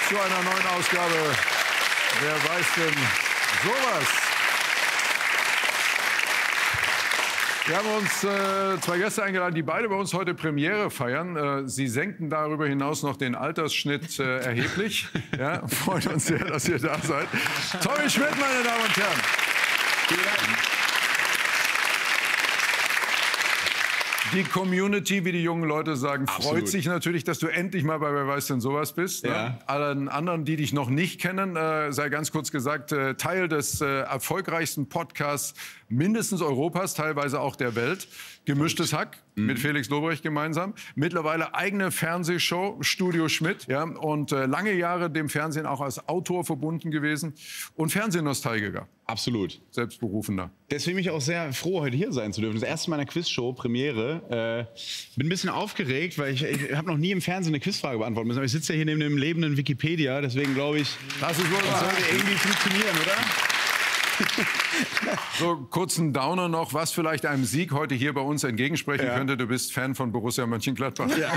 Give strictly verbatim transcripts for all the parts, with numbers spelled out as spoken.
zu einer neuen Ausgabe Wer weiß denn sowas? Wir haben uns äh, zwei Gäste eingeladen, die beide bei uns heute Premiere feiern. Äh, sie senken darüber hinaus noch den Altersschnitt äh, erheblich. Ja, freut uns sehr, dass ihr da seid. Tommy Schmidt, meine Damen und Herren. Vielen Dank. Die Community, wie die jungen Leute sagen, freut Absolut. sich natürlich, dass du endlich mal bei Wer weiß denn sowas bist. Ne? Ja. Allen anderen, die dich noch nicht kennen, äh, sei ganz kurz gesagt, äh, Teil des äh, erfolgreichsten Podcasts mindestens Europas, teilweise auch der Welt. Gemischtes Hack mhm. mit Felix Lobrecht gemeinsam. Mittlerweile eigene Fernsehshow, Studio Schmidt. Ja? Und äh, lange Jahre dem Fernsehen auch als Autor verbunden gewesen. Und Fernsehnostalgiker. Absolut. Selbstberufener. Deswegen bin ich auch sehr froh, heute hier sein zu dürfen. Das erste Mal in einer Quizshow, Premiere. Äh, bin ein bisschen aufgeregt, weil ich, ich habe noch nie im Fernsehen eine Quizfrage beantworten müssen. Aber ich sitze ja hier neben dem lebenden Wikipedia. Deswegen glaube ich, das ist wohl das sollte irgendwie funktionieren, oder? So, kurzen Downer noch, was vielleicht einem Sieg heute hier bei uns entgegensprechen ja. könnte. Du bist Fan von Borussia Mönchengladbach. Ja.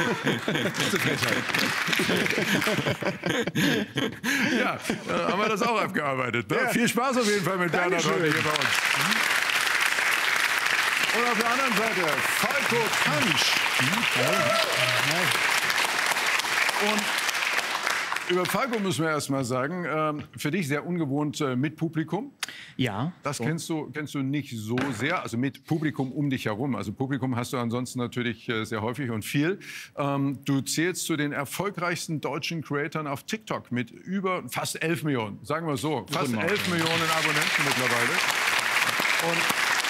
Ja, äh, haben wir das auch abgearbeitet. Ne? Ja. Viel Spaß auf jeden Fall mit Bernhard heute hier bei uns. Und auf der anderen Seite Falco Pansch. Und über Falco müssen wir erst mal sagen, ähm, für dich sehr ungewohnt äh, mit Publikum. Ja. Das so. kennst du, kennst du nicht so sehr, also mit Publikum um dich herum. Also Publikum hast du ansonsten natürlich äh, sehr häufig und viel. Ähm, du zählst zu den erfolgreichsten deutschen Creatoren auf TikTok mit über fast elf Millionen, sagen wir so. Fast elf Millionen Abonnenten mittlerweile. Und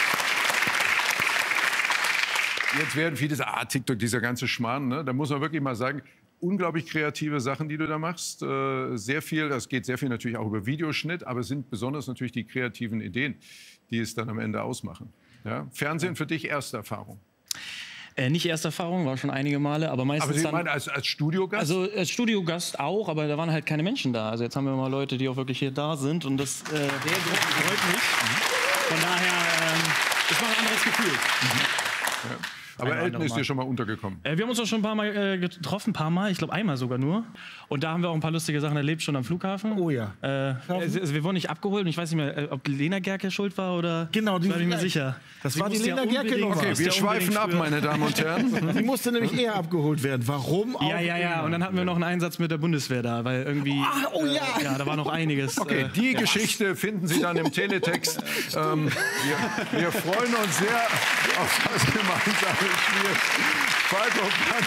jetzt werden viele sagen, ah, TikTok, dieser ganze Schmarrn, ne? Da muss man wirklich mal sagen, unglaublich kreative Sachen, die du da machst. Äh, sehr viel, das geht sehr viel natürlich auch über Videoschnitt, aber es sind besonders natürlich die kreativen Ideen, die es dann am Ende ausmachen. Ja? Fernsehen für dich erste Erfahrung? Äh, nicht erste Erfahrung, war schon einige Male, aber meistens Aber Sie dann... meinen als, als Studiogast? Also als Studiogast auch, aber da waren halt keine Menschen da. Also jetzt haben wir mal Leute, die auch wirklich hier da sind und das äh, freut mich. Von daher ähm, ist mal ein anderes Gefühl. Ja. Aber Ein Elton ist Mal. dir schon mal untergekommen. Äh, wir haben uns doch schon ein paar Mal äh, getroffen, ein paar Mal, ich glaube einmal sogar nur. Und da haben wir auch ein paar lustige Sachen erlebt, schon am Flughafen. Oh ja. Äh, also wir wurden nicht abgeholt und ich weiß nicht mehr, äh, ob Lena Gerke schuld war oder... Genau, die war ich mir sicher. Das Sie war die musste Lena ja Gerke unbedingt- Nummer. Okay, musste wir ja schweifen unbedingt ab, früher- meine Damen und Herren. Die musste nämlich eher abgeholt werden. Warum auch Ja, ja, ja. immer. Und dann hatten wir noch einen Einsatz mit der Bundeswehr da, weil irgendwie... Ah, oh ja. Äh, ja, da war noch einiges. Okay, äh, die Geschichte finden Sie dann im Teletext. ähm, wir, wir freuen uns sehr auf das gemeinsame Spiel. Falco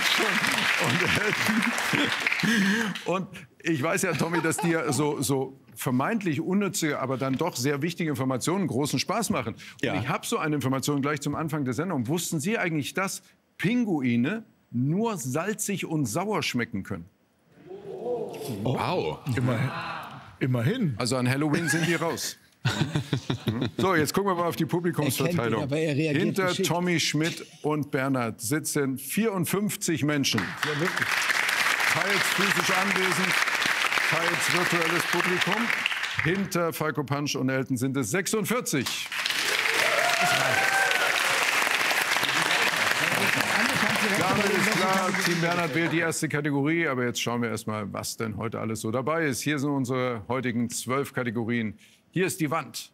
Pansch und Elton. Und ich weiß ja, Tommy, dass dir so, so vermeintlich unnütze, aber dann doch sehr wichtige Informationen großen Spaß machen. Und Ja. ich habe so eine Information gleich zum Anfang der Sendung. Wussten Sie eigentlich, dass Pinguine nur salzig und sauer schmecken können? Wow. Immerhin. Immerhin. Also an Halloween sind die raus. So, jetzt gucken wir mal auf die Publikumsverteilung. Er kennt ihn, aber er reagiert Hinter geschickt. Tommy Schmidt und Bernhard sitzen vierundfünfzig Menschen. Ja, wirklich. Teils physisch anwesend, teils virtuelles Publikum. Hinter Falco Pansch und Elton sind es sechsundvierzig. Damit ist klar, Team Bernhard wählt die erste Kategorie. Aber jetzt schauen wir erst mal, was denn heute alles so dabei ist. Hier sind unsere heutigen zwölf Kategorien. Hier ist die Wand.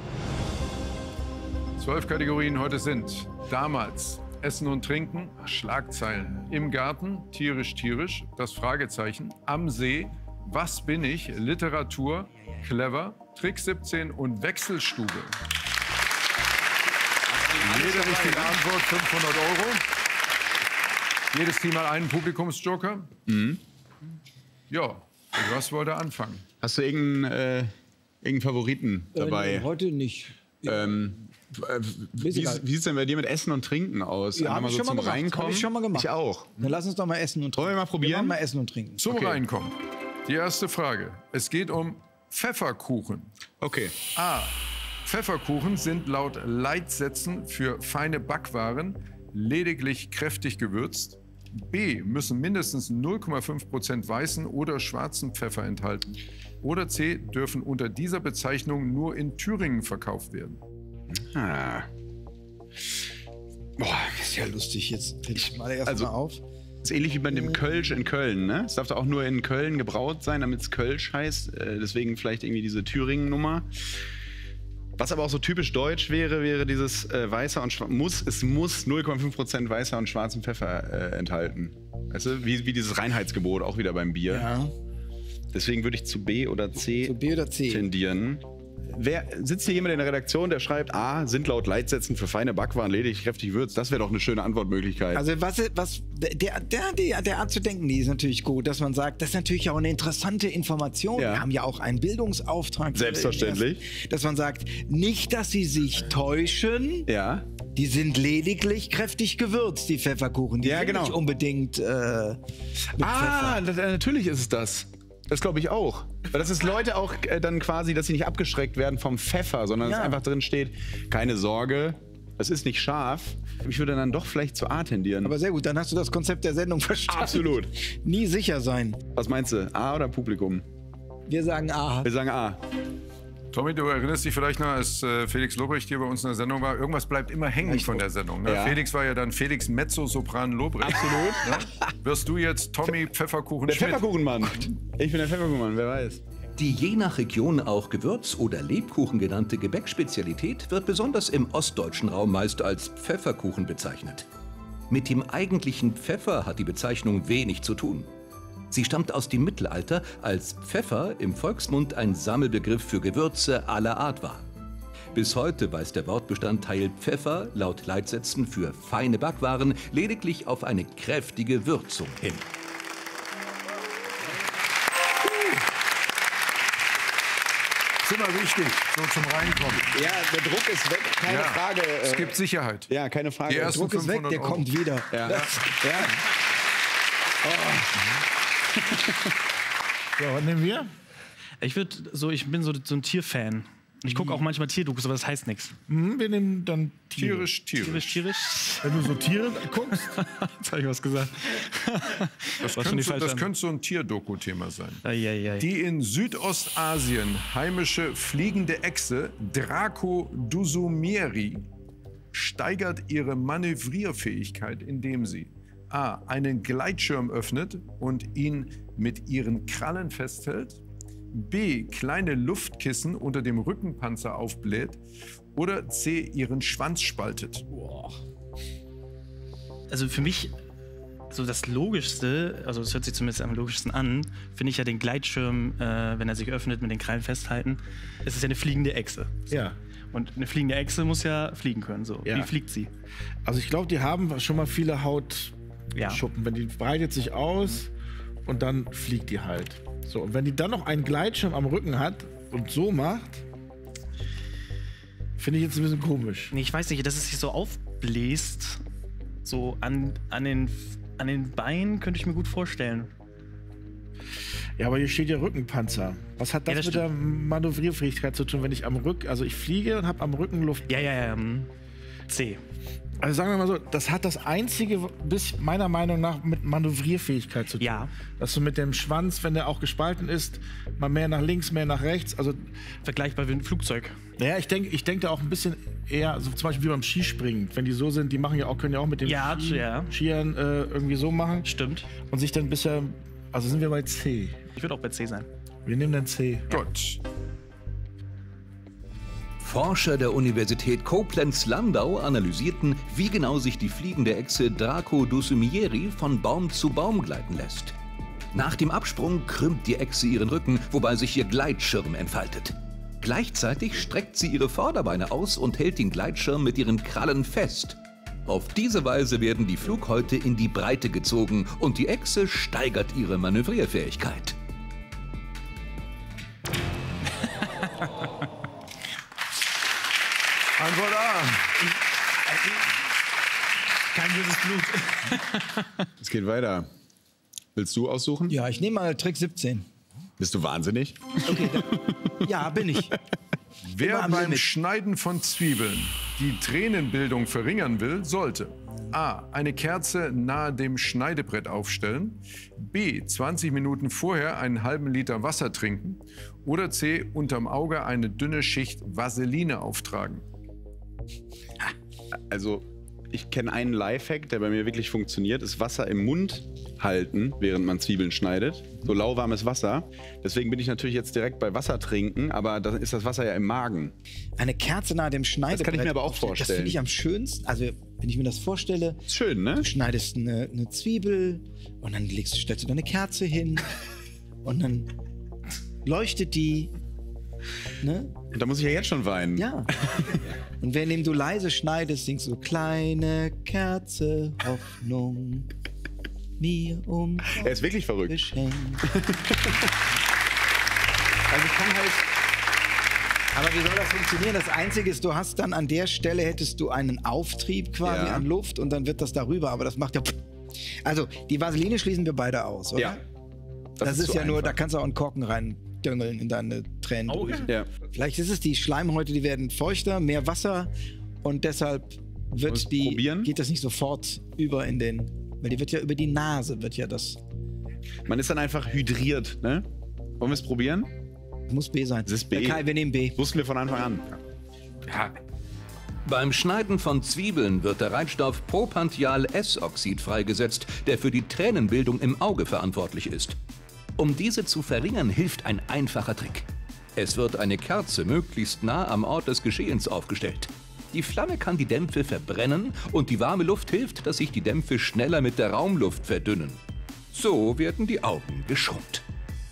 Zwölf Kategorien heute sind damals Essen und Trinken, Schlagzeilen, im Garten, tierisch, tierisch, das Fragezeichen, am See, was bin ich, Literatur, clever, Trick siebzehn und Wechselstube. Jede richtige Antwort fünfhundert Euro. Jedes Team hat einen Publikumsjoker. Mhm. Ja, was wollt ihr anfangen? Hast du irgendeinen, äh, irgendeinen Favoriten dabei? Äh, heute nicht. Ähm, äh, wie egal. wie sieht es denn bei dir mit Essen und Trinken aus? Ja, Einmal hab ich so schon mal zum gemacht. Reinkommen? Hab ich schon mal gemacht. Ich auch. Dann lass uns doch mal essen und trinken. Wollen wir mal probieren? Wir machen mal essen und trinken. Zum Okay. Reinkommen. Die erste Frage. Es geht um Pfefferkuchen. Okay. A. Pfefferkuchen sind laut Leitsätzen für feine Backwaren lediglich kräftig gewürzt. B. Müssen mindestens null Komma fünf Prozent weißen oder schwarzen Pfeffer enthalten. Oder C. Dürfen unter dieser Bezeichnung nur in Thüringen verkauft werden. Ah. Boah, Das ist ja lustig. Jetzt krieg ich mal erst Also- mal auf. Das ist ähnlich wie bei dem Kölsch in Köln, ne? Es darf doch auch nur in Köln gebraut sein, damit es Kölsch heißt. Äh, deswegen vielleicht irgendwie diese Thüringen-Nummer. Was aber auch so typisch deutsch wäre, wäre dieses äh, weißer und schwarzer, muss, es muss null Komma fünf Prozent weißer und schwarzen Pfeffer äh, enthalten. Weißt du, wie, wie dieses Reinheitsgebot, auch wieder beim Bier. Ja. Deswegen würde ich zu B oder C, Zu B oder C. tendieren. Wer, sitzt hier jemand in der Redaktion, der schreibt, A, sind laut Leitsätzen für feine Backwaren lediglich kräftig würzt? Das wäre doch eine schöne Antwortmöglichkeit. Also was, was der, der, der, der Art zu denken, die ist natürlich gut, dass man sagt, das ist natürlich auch eine interessante Information. Ja. Wir haben ja auch einen Bildungsauftrag. Selbstverständlich. Dass man sagt, nicht, dass sie sich täuschen, Ja. die sind lediglich kräftig gewürzt, die Pfefferkuchen. Die Ja, sind genau. nicht unbedingt äh, mit Ah, Pfeffer. da- natürlich ist es das. Das glaube ich auch. Weil das ist Leute auch äh, dann quasi, dass sie nicht abgeschreckt werden vom Pfeffer, sondern Ja. dass einfach drin steht, keine Sorge, es ist nicht scharf. Ich würde dann doch vielleicht zu A tendieren. Aber sehr gut, dann hast du das Konzept der Sendung verstanden. Absolut. Nie sicher sein. Was meinst du? A oder Publikum? Wir sagen A. Wir sagen A. Tommy, du erinnerst dich vielleicht noch, als äh, Felix Lobrecht hier bei uns in der Sendung war, irgendwas bleibt immer hängen von der Sendung. Ne? Ja. Felix war ja dann Felix Mezzo-Sopran Lobrecht. Absolut. Ne? Wirst du jetzt Tommy Pfefferkuchen Der Schmidt? Pfefferkuchenmann. Ich bin der Pfefferkuchenmann, wer weiß. Die je nach Region auch Gewürz- oder Lebkuchen genannte Gebäckspezialität wird besonders im ostdeutschen Raum meist als Pfefferkuchen bezeichnet. Mit dem eigentlichen Pfeffer hat die Bezeichnung wenig zu tun. Sie stammt aus dem Mittelalter, als Pfeffer im Volksmund ein Sammelbegriff für Gewürze aller Art war. Bis heute weist der Wortbestandteil Pfeffer laut Leitsätzen für feine Backwaren lediglich auf eine kräftige Würzung hin. Ist immer wichtig, so zum Reinkommen. Ja, der Druck ist weg, keine Ja, Frage. Es Äh, gibt Sicherheit. ja, keine Frage. Die ersten Druck ist weg, fünfhundert der Euro. kommt wieder. Ja. Ja. So, was nehmen wir? Ich würde so, ich bin so, so ein Tierfan. Ich gucke auch manchmal Tierdokus, aber das heißt nichts. Hm, wir nehmen dann Tiere. Tierisch, tierisch. Tierisch, tierisch. Wenn du so Tiere guckst, Jetzt habe ich was gesagt. Das schon könnte, die so, falsche das Antwort. könnte so ein Tierdoku-Thema sein. Eieiei. Die in Südostasien heimische fliegende Echse Draco-Dusumieri steigert ihre Manövrierfähigkeit, indem sie a. einen Gleitschirm öffnet und ihn mit ihren Krallen festhält, b. kleine Luftkissen unter dem Rückenpanzer aufbläht oder c. ihren Schwanz spaltet. Also für mich, so das Logischste, also es hört sich zumindest am logischsten an, finde ich ja den Gleitschirm, äh, wenn er sich öffnet, mit den Krallen festhalten. Es ist ja eine fliegende Echse. ja. Und eine fliegende Echse muss ja fliegen können. So. Ja. Wie fliegt sie? Also ich glaube, die haben schon mal viele Hautschuppen. Ja. Wenn die breitet sich aus und dann fliegt die halt. So, und wenn die dann noch einen Gleitschirm am Rücken hat und so macht, finde ich jetzt ein bisschen komisch. Nee, ich weiß nicht, dass es sich so aufbläst, so an, an, den, an den Beinen, könnte ich mir gut vorstellen. Ja, aber hier steht ja Rückenpanzer. Was hat das, Ja, das mit der Manövrierfähigkeit zu tun, wenn ich am Rücken, also ich fliege und habe am Rücken Luft. Ja, ja, ja. hm. C. Also sagen wir mal so, das hat das einzige, bis meiner Meinung nach, mit Manövrierfähigkeit zu tun. Ja. Dass du mit dem Schwanz, wenn der auch gespalten ist, mal mehr nach links, mehr nach rechts. Also, Vergleichbar wie ein Flugzeug. naja, ich denke ich denk da auch ein bisschen eher, so zum Beispiel wie beim Skispringen. Wenn die so sind, die machen ja auch, können ja auch mit den Ja, Ski, ja. Skiern äh, irgendwie so machen. Stimmt. Und sich dann bisher, also sind wir bei C. Ich würde auch bei C sein. Wir nehmen dann C. Gut. Forscher der Universität Koblenz-Landau analysierten, wie genau sich die fliegende Echse Draco-Dusumieri von Baum zu Baum gleiten lässt. Nach dem Absprung krümmt die Echse ihren Rücken, wobei sich ihr Gleitschirm entfaltet. Gleichzeitig streckt sie ihre Vorderbeine aus und hält den Gleitschirm mit ihren Krallen fest. Auf diese Weise werden die Flughäute in die Breite gezogen und die Echse steigert ihre Manövrierfähigkeit. Antwort A. Kein böses Blut. Es geht weiter. Willst du aussuchen? Ja, ich nehme mal Trick siebzehn. Bist du wahnsinnig? Ja, bin ich. Wer Immer am beim Limit. Schneiden von Zwiebeln die Tränenbildung verringern will, sollte a. eine Kerze nahe dem Schneidebrett aufstellen, b. zwanzig Minuten vorher einen halben Liter Wasser trinken oder c. unterm Auge eine dünne Schicht Vaseline auftragen. Also, ich kenne einen Lifehack, der bei mir wirklich funktioniert, ist Wasser im Mund halten, während man Zwiebeln schneidet. So lauwarmes Wasser. Deswegen bin ich natürlich jetzt direkt bei Wasser trinken, aber dann ist das Wasser ja im Magen. Eine Kerze nahe dem Schneidebrett. Das kann ich mir aber auch aufstellen. vorstellen. Das finde ich am schönsten. Also, wenn ich mir das vorstelle, Ist schön, ne? du schneidest eine, eine Zwiebel und dann legst, stellst du da eine Kerze hin und dann leuchtet die. Ne? Und da muss ich ja jetzt schon weinen. Ja. Und während du leise schneidest, singst du kleine Kerze, Hoffnung, mir um Er ist wirklich verrückt. Geschenk. Also ich kann halt... Aber wie soll das funktionieren? Das Einzige ist, du hast dann an der Stelle, hättest du einen Auftrieb quasi Ja. an Luft und dann wird das darüber, aber das macht ja... Also, die Vaseline schließen wir beide aus, oder? Ja. Das, ist, so ja nur, einfach. da kannst du auch einen Korken reindöngeln in deine Tränen. Ja. Vielleicht ist es, die Schleimhäute, die werden feuchter, mehr Wasser und deshalb wird Wollen wir's die, probieren? geht das nicht sofort über in den, weil die wird ja über die Nase, wird ja das, Man ist dann einfach hydriert, ne? Wollen wir es probieren? muss B sein. Das ist B. Äh, Kai, wir nehmen B. Wussten wir von Anfang an. Ja, Beim Schneiden von Zwiebeln wird der Reizstoff Propandial-S-Oxid freigesetzt, der für die Tränenbildung im Auge verantwortlich ist. Um diese zu verringern, hilft ein einfacher Trick. Es wird eine Kerze möglichst nah am Ort des Geschehens aufgestellt. Die Flamme kann die Dämpfe verbrennen und die warme Luft hilft, dass sich die Dämpfe schneller mit der Raumluft verdünnen. So werden die Augen geschont.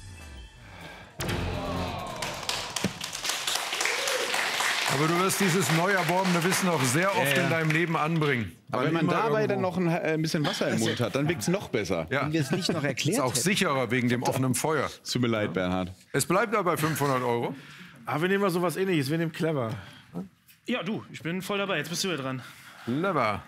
aber du wirst dieses neu erworbene Wissen auch sehr oft in deinem Leben anbringen. Aber Weil wenn man immer dabei irgendwo- dann noch ein, äh, ein bisschen Wasser im Mund hat, dann wirkt es noch besser. Ja, Wenn wir es nicht noch erklärt ist auch hätten. sicherer wegen dem offenen Feuer. Es tut mir leid, Bernhard. Es bleibt aber bei fünfhundert Euro. Aber wir nehmen mal sowas ähnliches, wir nehmen clever. Ja, du, ich bin voll dabei. Jetzt bist du wieder dran. Clever.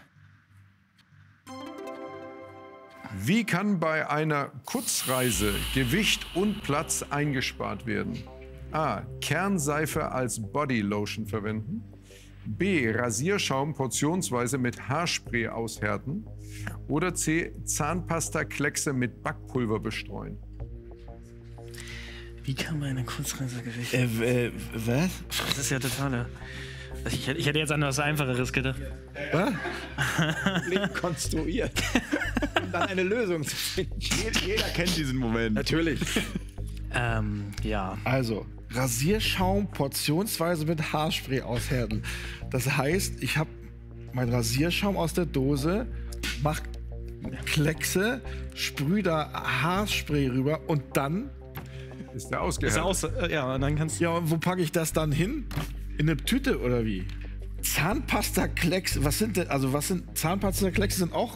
Wie kann bei einer Kurzreise Gewicht und Platz eingespart werden? A. Kernseife als Bodylotion verwenden. B. Rasierschaum portionsweise mit Haarspray aushärten. Oder C. Zahnpasta-Kleckse mit Backpulver bestreuen. Wie kann man eine Kurzreise Gewicht? Äh, äh, was? Das ist ja totaler. Ich, hätte- ich hätte jetzt an was Einfacheres gedacht. Blick konstruiert. Um dann eine Lösung zu finden. Jeder kennt diesen Moment. Natürlich. Ähm, ja. Also, Rasierschaum portionsweise mit Haarspray aushärten. Das heißt, ich habe meinen Rasierschaum aus der Dose, mach Kleckse, sprüh da Haarspray rüber und dann, Ist der Ist ausgehärtet? aus, äh, ja, und dann kannst du. ja, und wo packe ich das dann hin? In eine Tüte oder wie? Zahnpasta-Kleckse, was sind denn, also was sind, Zahnpasta-Kleckse sind auch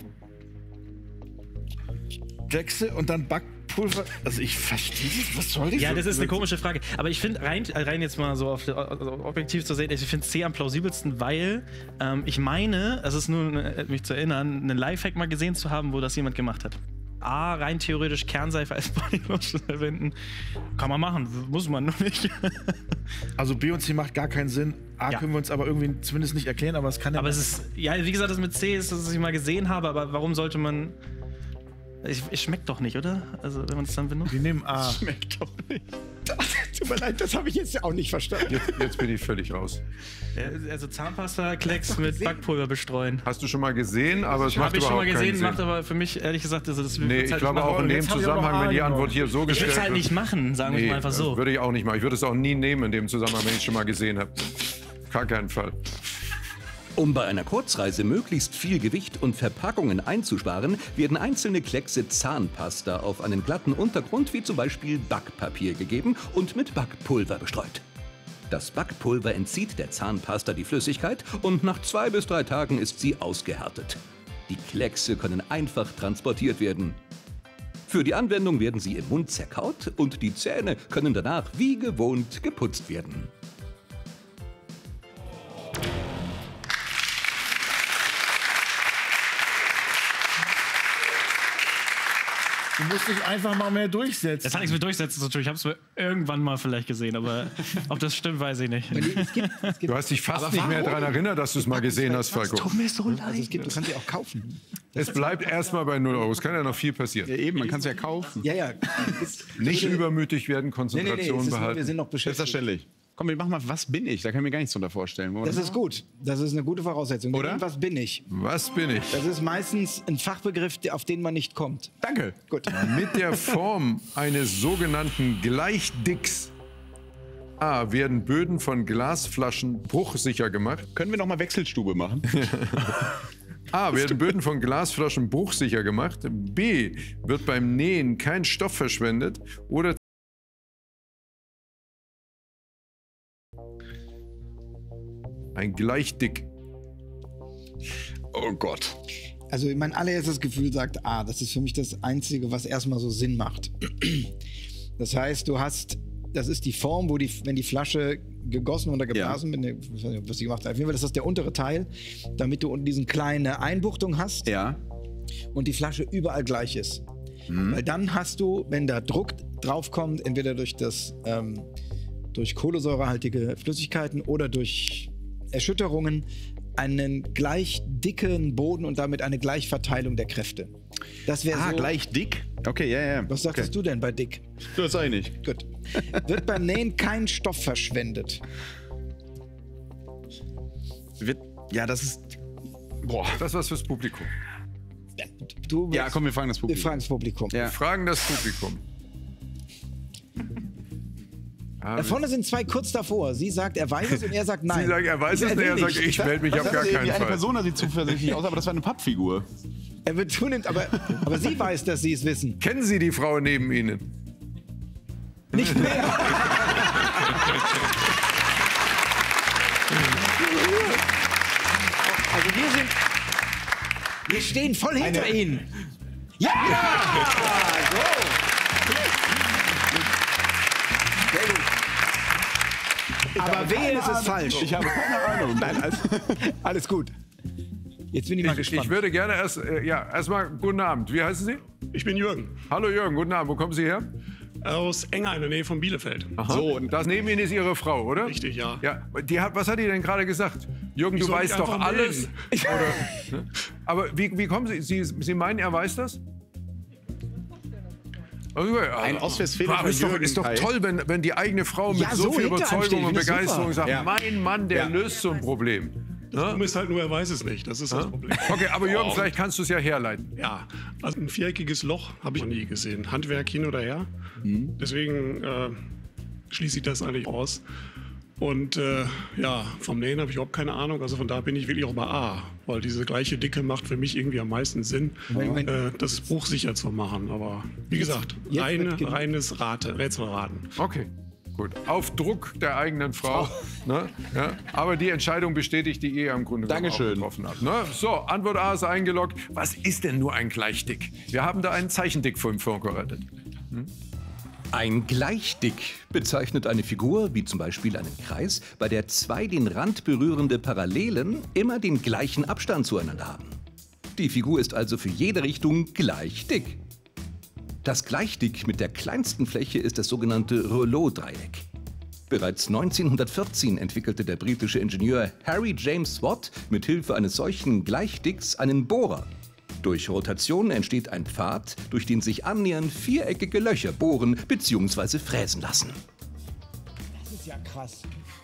Kleckse und dann Backpulver. Also ich verstehe das, was soll das? Ja, das ist eine komische Frage. Aber ich finde, rein, rein jetzt mal so auf, also objektiv zu sehen, ich finde C am plausibelsten, weil ähm, ich meine, es ist nur, äh, mich zu erinnern, einen Lifehack mal gesehen zu haben, wo das jemand gemacht hat. A, rein theoretisch Kernseife als Bodylotion verwenden. Kann man machen, muss man nur nicht. Also B und C macht gar keinen Sinn. A Ja. können wir uns aber irgendwie zumindest nicht erklären, aber es kann ja. Aber es ist, ja, wie gesagt, das mit C ist, dass ich mal gesehen habe, aber warum sollte man. Ich, es schmeckt doch nicht, oder? Also, wenn man es dann benutzt. wir nehmen A. Schmeckt doch nicht. Tut mir leid, das habe ich jetzt auch nicht verstanden. Jetzt, jetzt bin ich völlig raus. Ja, also Zahnpasta, Klecks mit Backpulver bestreuen. Hast du schon mal gesehen, aber es macht Habe ich schon überhaupt mal gesehen, keinen macht Sinn. aber für mich, ehrlich gesagt, also das Nee, wird's ich halt glaube nicht auch machen. in dem Jetzt hab ich aber Zusammenhang, noch wenn die A Antwort genommen. hier so Ich gestellt würde es halt wird. nicht machen, sagen wir Nee, es mal einfach so. würde ich auch nicht machen. Ich würde es auch nie nehmen in dem Zusammenhang, wenn ich es schon mal gesehen habe. Gar keinen Fall. Um bei einer Kurzreise möglichst viel Gewicht und Verpackungen einzusparen, werden einzelne Kleckse Zahnpasta auf einen glatten Untergrund wie zum Beispiel Backpapier gegeben und mit Backpulver bestreut. Das Backpulver entzieht der Zahnpasta die Flüssigkeit und nach zwei bis drei Tagen ist sie ausgehärtet. Die Kleckse können einfach transportiert werden. Für die Anwendung werden sie im Mund zerkaut und die Zähne können danach wie gewohnt geputzt werden. Du musst dich einfach mal mehr durchsetzen. Das hat nichts mit Durchsetzen zu tun. Ich habe es mir irgendwann mal vielleicht gesehen, aber ob das stimmt, weiß ich nicht. Es gibt, es gibt, Du hast dich fast nicht mehr daran erinnert, dass du es mal gesehen hast, Falco. mir so leid. also es gibt, du kannst sie auch kaufen. Es bleibt erstmal bei null Euro. Es kann ja noch viel passieren. Ja, eben, man kann es ja kaufen. Ja, ja. Nicht übermütig werden, Nee, nee, nee, Konzentration es ist nur, wir behalten. sind noch beschäftigt. Selbstverständlich. Komm, wir machen mal, was bin ich? Da kann ich mir gar nichts drunter vorstellen. Wollen wir Das ist gut. Das ist eine gute Voraussetzung. Wir Oder? nehmen, was bin ich? Was bin ich? Das ist meistens ein Fachbegriff, der- auf den man nicht kommt. Danke. Gut. Mit der Form eines sogenannten Gleichdicks A. werden Böden von Glasflaschen bruchsicher gemacht. Können wir noch mal Wechselstube machen? A. Werden Böden von Glasflaschen bruchsicher gemacht. B. Wird beim Nähen kein Stoff verschwendet. Oder ein Gleichdick. Oh Gott. Also mein allererstes Gefühl sagt, ah, das ist für mich das Einzige, was erstmal so Sinn macht. Das heißt, du hast, das ist die Form, wo die, wenn die Flasche gegossen oder geblasen, ja. wenn, ich weiß nicht, was sie gemacht hat. Auf jeden Fall ist das der untere Teil, damit du unten diesen kleine Einbuchtung hast Ja. und die Flasche überall gleich ist. Weil dann hast du, wenn da Druck draufkommt, entweder durch das ähm, durch kohlensäurehaltige Flüssigkeiten oder durch Erschütterungen, einen gleich dicken Boden und damit eine Gleichverteilung der Kräfte. Das wäre Ah, so. gleich dick? Okay, ja, ja. Was sagtest du denn bei dick? du? Das sag ich nicht. Gut. Wird beim Nähen kein Stoff verschwendet? Wird, ja, das ist. Boah. Das ist was fürs Publikum. Du Ja, komm, wir fragen das wir Publikum. fragen das Publikum. Ja. Fragen das Publikum. Da vorne sind zwei kurz davor. Sie sagt, er weiß es und er sagt nein. Sie sagen, er weiß es und will er sagt, nicht. ich melde mich auf Das gar ist irgendwie keinen eine Fall. Person, sieht zuversichtlich aus, aber das war eine Pappfigur. Er wird zunehmend, aber, aber sie weiß, dass sie es wissen. Kennen Sie die Frau neben Ihnen? Nicht mehr. Also wir sind. Wir stehen voll hinter Ihnen. Ja! So. Sehr gut. Aber wehe, es ist falsch. Ich habe keine Ahnung. Nein, alles, alles gut. Jetzt bin ich mal Ich, gespannt. ich würde gerne erst, äh, ja, erstmal guten Abend. Wie heißen Sie? Ich bin Jürgen Hallo Jürgen, guten Abend. Wo kommen Sie her? aus Enger in der Nähe von Bielefeld. So, und das neben Ihnen ist Ihre Frau, oder? Richtig, ja. Ja, die hat, was hat die denn gerade gesagt? Jürgen, Ich du soll weißt mich doch einfach alles. melden. Oder, ne? Aber wie, wie kommen Sie, Sie? Sie meinen, er weiß das? Also, ja, Ein Ostwestfälischer ist doch, Jürgen ist doch Kai. toll, wenn, wenn die eigene Frau mit Ja, so so viel hinter einem Überzeugung steht. und Ich find das Begeisterung super. sagt, Ja. mein Mann, der Ja. löst so ein Problem. Das Problem ist halt nur, er weiß es nicht. Das ist das Problem. Okay, aber Jürgen, vielleicht kannst du es ja herleiten. Ja, also ein viereckiges Loch habe ich noch nie gesehen. Handwerk hin oder her. Deswegen äh, schließe ich das eigentlich aus. Und äh, ja, vom Nähen habe ich überhaupt keine Ahnung. Also von da bin ich wirklich auch bei A. Weil diese gleiche Dicke macht für mich irgendwie am meisten Sinn, Moment. äh, das bruchsicher zu machen. Aber wie gesagt, jetzt rein, wird ge- reines Rate, Rätselraten. Okay, gut. Auf Druck der eigenen Frau. Ne? Ja? Aber die Entscheidung bestätigt, die ihr im Grunde genommen auch Dankeschön. getroffen habt. Ne? So, Antwort A ist eingeloggt. Was ist denn nur ein Gleichdick? Wir haben da einen Zeichendickfilm vorbereitet. Ein Gleichdick bezeichnet eine Figur, wie zum Beispiel einen Kreis, bei der zwei den Rand berührende Parallelen immer den gleichen Abstand zueinander haben. Die Figur ist also für jede Richtung gleich dick. Das Gleichdick mit der kleinsten Fläche ist das sogenannte Rouleau-Dreieck. Bereits neunzehnhundertvierzehn entwickelte der britische Ingenieur Harry James Watt mit Hilfe eines solchen Gleichdicks einen Bohrer. Durch Rotation entsteht ein Pfad, durch den sich annähernd viereckige Löcher bohren bzw. fräsen lassen. Das ist ja krass.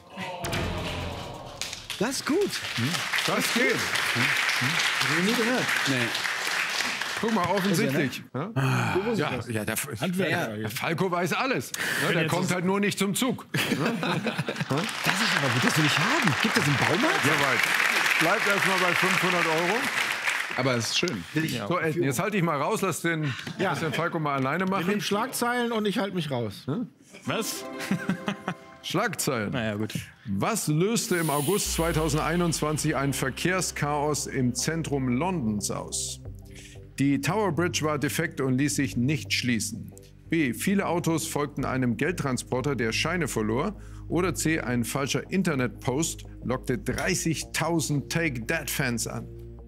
Das ist gut. Das geht. Hab ich nie gehört. Guck mal, offensichtlich. Du Ja, wusstest ja, das. der, Handwerker. der Falco weiß alles. Ne, der jetzt kommt ist- halt nur nicht zum Zug. Das ist aber gut, das will ich haben. Gibt es im Baumarkt? Soweit. Bleibt erstmal bei fünfhundert Euro. Aber es ist schön. So, Elton, jetzt halte ich mal raus, lass den, Ja. lass den Falco mal alleine Wir machen. nehmen Schlagzeilen und ich halte mich raus. Was? Schlagzeilen. Naja, gut. Was löste im August zweitausendeinundzwanzig ein Verkehrschaos im Zentrum Londons aus? Die Tower Bridge war defekt und ließ sich nicht schließen. B. Viele Autos folgten einem Geldtransporter, der Scheine verlor. Oder C. Ein falscher Internetpost lockte dreißigtausend Take-That-Fans an.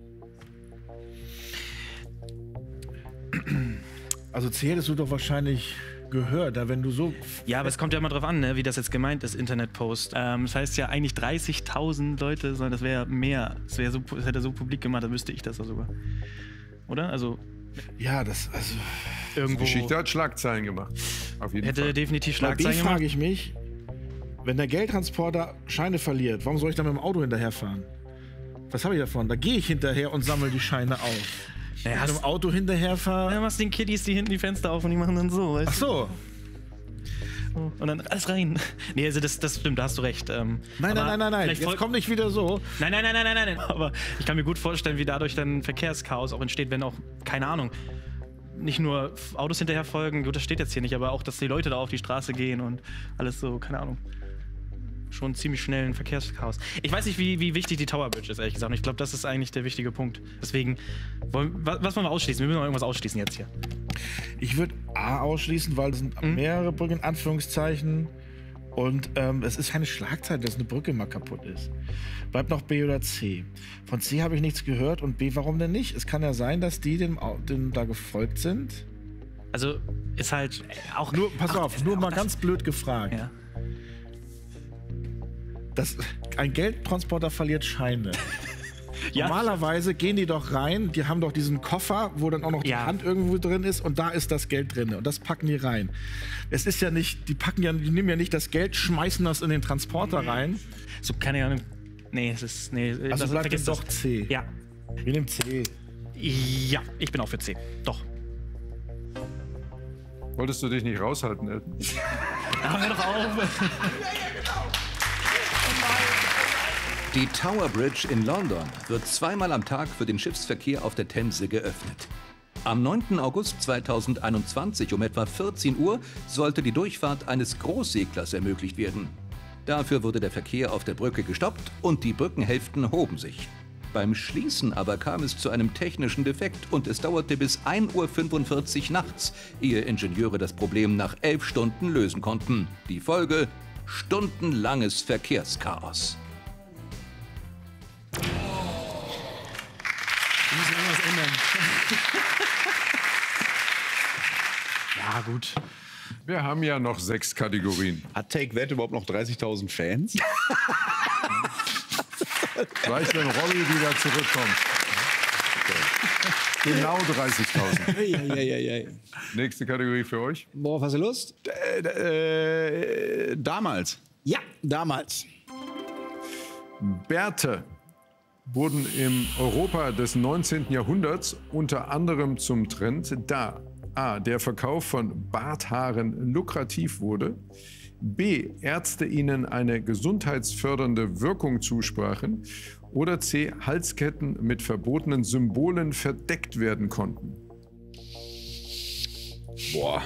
Also C hättest du doch wahrscheinlich gehört, da wenn du so... Ja, aber es kommt ja immer drauf an, ne, wie das jetzt gemeint ist, Internetpost. Ähm, das heißt ja eigentlich dreißigtausend Leute, sondern das wäre mehr. Das, wär so, das hätte er so publik gemacht, dann wüsste ich das ja sogar. Oder? Also Ja, das... Also, irgendwo Geschichte hat Schlagzeilen gemacht. Auf jeden hätte Fall. definitiv bei B Schlagzeilen gemacht. frage ich mich, wenn der Geldtransporter Scheine verliert, warum soll ich dann mit dem Auto hinterherfahren? Was habe ich davon? Da gehe ich hinterher und sammle die Scheine auf. Naja, Wenn ich mit dem Auto hinterherfahre. Dann machst du den Kiddies die hinten die Fenster auf und die machen dann so. Weißt Ach so. du? Und dann alles rein. Nee, also das, das stimmt, da hast du recht. Ähm, Nein, nein, nein, nein, nein. Jetzt kommt nicht wieder so. Nein, nein, nein, nein, nein, nein. Aber ich kann mir gut vorstellen, wie dadurch dann Verkehrschaos auch entsteht, wenn auch, keine Ahnung, nicht nur Autos hinterher folgen, gut, das steht jetzt hier nicht, aber auch, dass die Leute da auf die Straße gehen und alles so, keine Ahnung. Schon ziemlich schnell ein Verkehrschaos. Ich weiß nicht, wie, wie wichtig die Tower Bridge ist, ehrlich gesagt. Und ich glaube, das ist eigentlich der wichtige Punkt. Deswegen, wollen, was, was wollen wir ausschließen? Wir müssen noch irgendwas ausschließen jetzt hier. Ich würde A ausschließen, weil es sind Mhm. mehrere Brücken, in Anführungszeichen. Und ähm, es ist keine Schlagzeile, dass eine Brücke mal kaputt ist. Bleibt noch B oder C. Von C habe ich nichts gehört. Und B, warum denn nicht? Es kann ja sein, dass die dem, Au- dem da gefolgt sind. Also, ist halt auch... Nur, pass ach, auf, nur auch mal das- ganz blöd gefragt. Ja. Das, ein Geldtransporter verliert Scheine. Ja. Normalerweise gehen die doch rein, die haben doch diesen Koffer, wo dann auch noch die Ja. Hand irgendwo drin ist und da ist das Geld drin und das packen die rein. Es ist ja nicht, die packen ja, die nehmen ja nicht das Geld, schmeißen das in den Transporter rein. So, keine Ahnung. Nee, es ist... Nee, Also das- bleibt vergiss es doch das. C. Ja. Wir nehmen C. Ja, ich bin auch für C. Doch. Wolltest du dich nicht raushalten, Elton? Aber hör doch auf. Die Tower Bridge in London wird zweimal am Tag für den Schiffsverkehr auf der Themse geöffnet. Am neunten August zweitausendeinundzwanzig um etwa vierzehn Uhr sollte die Durchfahrt eines Großseglers ermöglicht werden. Dafür wurde der Verkehr auf der Brücke gestoppt und die Brückenhälften hoben sich. Beim Schließen aber kam es zu einem technischen Defekt und es dauerte bis ein Uhr fünfundvierzig nachts, ehe Ingenieure das Problem nach elf Stunden lösen konnten. Die Folge: stundenlanges Verkehrschaos. Wir müssen irgendwas ändern. Ja, gut. Wir haben ja noch sechs Kategorien. Hat Take That überhaupt noch dreißigtausend Fans? Gleich, wenn Rolli wieder zurückkommt. Genau dreißigtausend. Ja, ja, ja, ja. Nächste Kategorie für euch. Worauf hast du Lust? äh, äh, damals. Ja, damals. Bärte wurden im Europa des neunzehnten Jahrhunderts unter anderem zum Trend, da a. der Verkauf von Barthaaren lukrativ wurde, b. Ärzte ihnen eine gesundheitsfördernde Wirkung zusprachen oder c. Halsketten mit verbotenen Symbolen verdeckt werden konnten. Boah.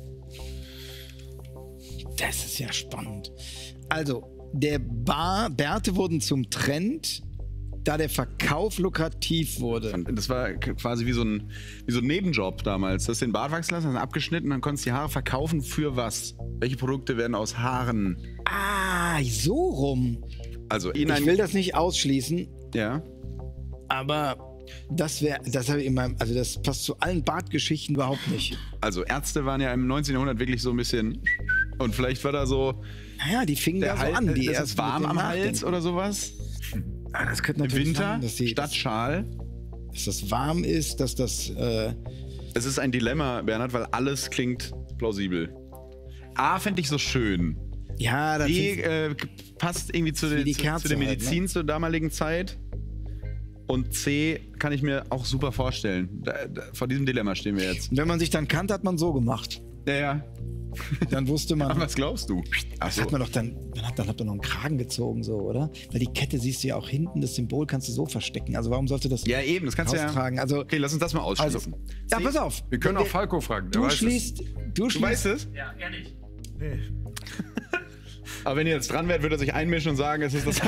Das ist ja spannend. Also, der Bar, Bärte wurden zum Trend, da der Verkauf lukrativ wurde. Das war k- quasi wie so ein, wie so ein Nebenjob damals. Du hast den Bart wachsen lassen, hast ihn abgeschnitten, dann konntest du die Haare verkaufen für was? Welche Produkte werden aus Haaren? Ah, so rum. Also in Ich ein, will das nicht ausschließen, ja. aber das wäre, das habe ich in meinem, also das passt zu allen Bartgeschichten überhaupt nicht. Also Ärzte waren ja im neunzehnten Jahrhundert wirklich so ein bisschen. Und vielleicht war da so Naja, die fingen der da so Hals, an. Die ist erst es warm mit dem am Hals Nachdenken. oder sowas? Ah, das könnte Im natürlich Winter sein, dass, die, statt Schal. dass das warm ist, dass das. Äh, Es ist ein Dilemma, Bernhard, weil alles klingt plausibel. A fände ich so schön. ja, das B ist, äh, passt irgendwie zu, wie der, die zu, Kerze zu der halt, Medizin ne? zur damaligen Zeit. Und C kann ich mir auch super vorstellen. Da, da, vor diesem Dilemma stehen wir jetzt. Und wenn man sich dann kannte, hat man so gemacht. Ja, ja. Dann wusste man. Aber was glaubst du? Ach Das so. hat man doch dann, man hat dann habt ihr noch einen Kragen gezogen, so, oder? Weil die Kette siehst du ja auch hinten, das Symbol kannst du so verstecken. Also warum sollte das Ja, eben, das kannst du ja. austragen? Also, Okay, lass uns das mal ausschließen. ja, pass auf. Wir können Wenn auch Falco fragen. der Du weiß es. schließt, du du schließt, weißt es? Ja, ehrlich. Nee. Aber wenn ihr jetzt dran wärt, würde er sich einmischen und sagen, es ist das.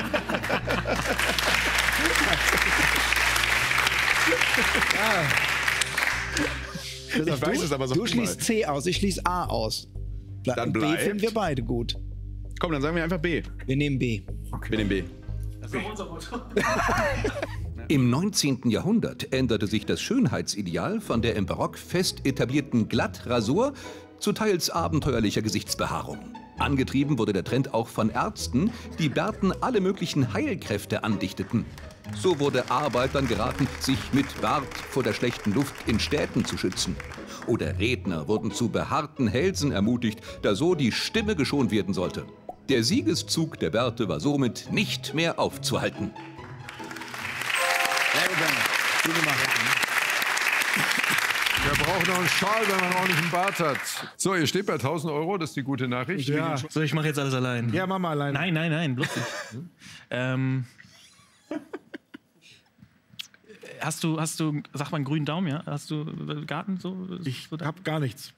pass auf, ich weiß du, es aber so Du mal. schließt C aus, ich schließe A aus. Ble Dann B bleibt- finden wir beide gut. Komm, dann sagen wir einfach B. Wir nehmen B. Wir nehmen B. Das ist doch unser Motto. Im neunzehnten Jahrhundert änderte sich das Schönheitsideal von der im Barock fest etablierten Glattrasur zu teils abenteuerlicher Gesichtsbehaarung. Angetrieben wurde der Trend auch von Ärzten, die Bärten alle möglichen Heilkräfte andichteten. So wurde Arbeitern geraten, sich mit Bart vor der schlechten Luft in Städten zu schützen. Oder Redner wurden zu behaarten Hälsen ermutigt, da so die Stimme geschont werden sollte. Der Siegeszug der Bärte war somit nicht mehr aufzuhalten. Sehr gut, Bernhard. Gut gemacht. Wer braucht noch einen Schal, wenn man auch nicht einen Bart hat? So, ihr steht bei tausend Euro, das ist die gute Nachricht. Ja. So, ich mache jetzt alles allein. Ja, mach mal alleine. Nein, nein, nein, bloß nicht. ähm, hast du, hast du, sag mal, einen grünen Daumen, ja? Hast du äh, Garten so? Ich hab gar nichts.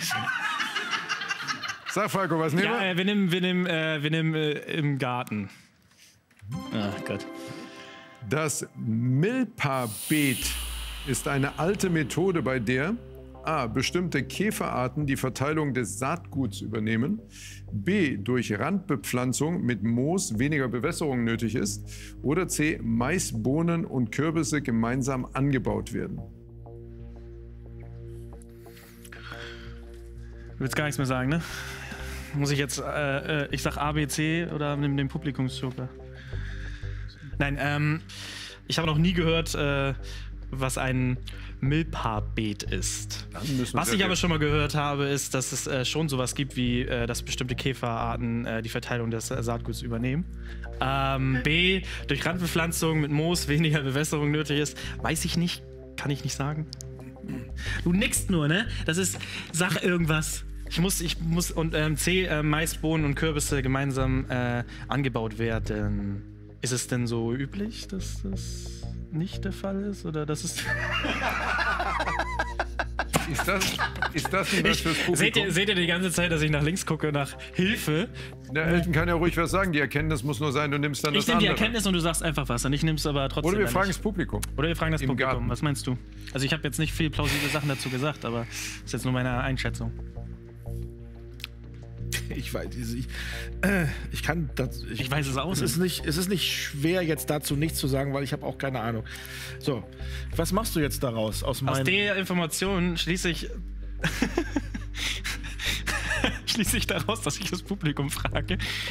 Sag, Falco, was nehmen Ja, wir? äh, wir nehmen, wir nehmen, äh, wir nehmen äh, im Garten. Ach Gott. Das Milpa-Beet ist eine alte Methode, bei der a. bestimmte Käferarten die Verteilung des Saatguts übernehmen, b. durch Randbepflanzung mit Moos weniger Bewässerung nötig ist oder c. Mais, Bohnen und Kürbisse gemeinsam angebaut werden. Du willst gar nichts mehr sagen, ne? Muss ich jetzt, äh, äh, ich sag A, B, C oder nimm den Publikumsjoker? Nein, ähm, ich habe noch nie gehört, äh, was ein Milpa-Beet ist. Was ich aber schon mal gehört habe, ist, dass es äh, schon sowas gibt, wie äh, dass bestimmte Käferarten äh, die Verteilung des äh, Saatguts übernehmen. Ähm, B, durch Randbepflanzung mit Moos weniger Bewässerung nötig ist. Weiß ich nicht, kann ich nicht sagen. Du nickst nur, ne? Das ist, sag irgendwas. Ich muss, ich muss, und ähm, C, äh, Mais, Bohnen und Kürbisse gemeinsam äh, angebaut werden. Ist es denn so üblich, dass das nicht der Fall ist? Oder das ist. Ist das, ist das nicht was fürs Publikum? Seht ihr, seht ihr die ganze Zeit, dass ich nach links gucke, nach Hilfe? Der Elton kann ja ruhig was sagen. Die Erkenntnis muss nur sein, du nimmst dann Ich das nehme die andere. Erkenntnis und du sagst einfach was. Und ich nehme es aber trotzdem. Oder wir dann fragen nicht. das Publikum. Oder wir fragen das Im Publikum. Garten. Was meinst du? Also ich habe jetzt nicht viel plausible Sachen dazu gesagt, aber das ist jetzt nur meine Einschätzung. Ich weiß, ich, äh, ich kann das. Ich, Ich weiß es auch es ist nicht. Es ist nicht schwer, jetzt dazu nichts zu sagen, weil ich habe auch keine Ahnung. So, was machst du jetzt daraus aus Aus meinen? der Information schließe ich. schließe ich daraus, dass ich das Publikum frage,